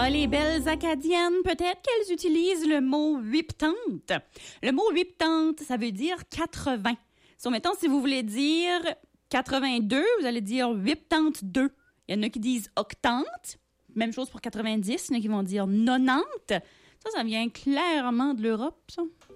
Ah, les belles Acadiennes, peut-être qu'elles utilisent le mot 80. Le mot 80, ça veut dire 80. So, mettons, si vous voulez dire 82, vous allez dire 82. Il y en a qui disent octante. Même chose pour 90. Il y en a qui vont dire 90. Ça vient clairement de l'Europe, ça.